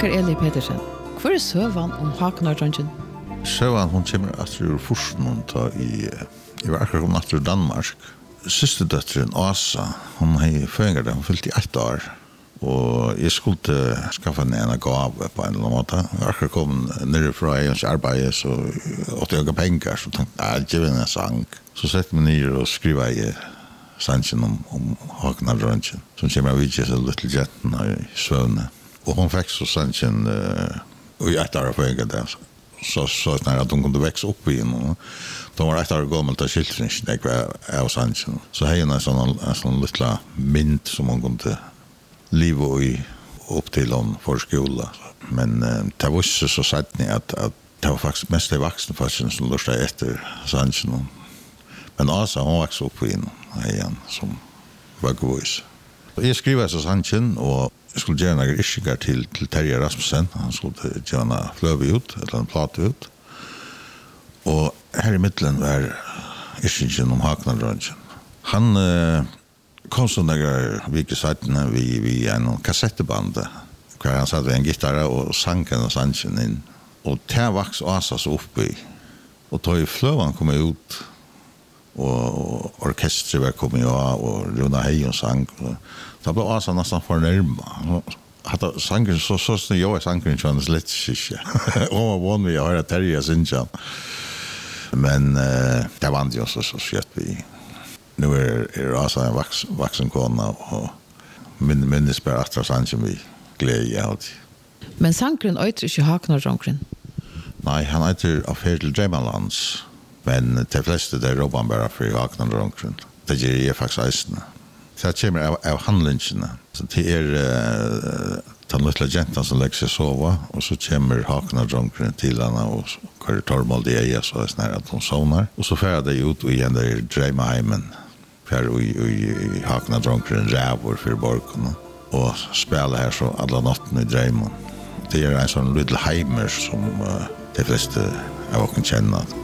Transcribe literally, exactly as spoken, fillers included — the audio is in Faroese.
Oskar Eli Petersen, hvor er søvann om Hakenardronjen? Søvann, hun kommer etter ur forsten hun tar i, i var akkurat kom etter Danmark. Siste døtteren, Asa, hun har føringer det, hun fylte i ett år. Og jeg skulle skaffe henne en gave på en eller annen måte. Jeg akkurat kom nere fra ens arbeid, så åtte jeg penger, så tenkte jeg, jeg vil en sang. Så sette jeg meg ned og skrive i sangen om, om Hakenardronjen, som kommer av vidtje til Little Jetten i Svøvne. Og hun fikk så sangen uh, i ett år på egen det. Så så att de kunde växa upp igen. De var ett år gammalt och skiltringen jag var av sanchen. Så här är en sån en sån lilla mint som man kunde leva i upp till om förskola. Men uh, det var så så sagt ni att att det var faktiskt mest de vuxna faktiskt som lustade efter sanchen. Men alltså hon växte upp igen igen som var gois. Jag skriver så sanchen och jag skulle göra några iskigar till, till Terje Rasmussen. Han skulle göra en flöv ut, eller en plat ut. Och här i mitten var iskigen om Hakenardronjen. Han eh, kom så några veckor sedan vid, vid en kassetteband. Där han satt vid en gitarr och sang en sanchen in. Och det vaks Asas upp i. Och då i flövan kom ut. Och orkestret var kommit av och Runa Heijon sang. Så blev Asa nästan förnärma. Hade sangen så så så jag är sangen från det lätt sist. Och vad vi har att Terje synja. Men eh det var inte så så skött vi. Nu är är Asa en vax vaxen kona och min minnes bara att sangen vi glädje åt. Men sangen öter inte Hakenardronjen. Nej, han heter av Hedel Dreamlands. Men de fleste der råber bare for Hakenardronjen. Det gjør jeg faktisk eisende. Så det kommer av, av handlingene. Så det er uh, den lille jenten som legger seg sova, og så kommer Hakenardronjen til henne, og så kører tormål de eier, så er det snart at hun sovner. Og så fører det ut og igjen der Dreimheimen, for i, i, i Hakenardronjen ræver for borgene, og spiller her så alle nattene i Dreimen. Det er en sånn lille heimer som uh, de fleste av oss kjenner.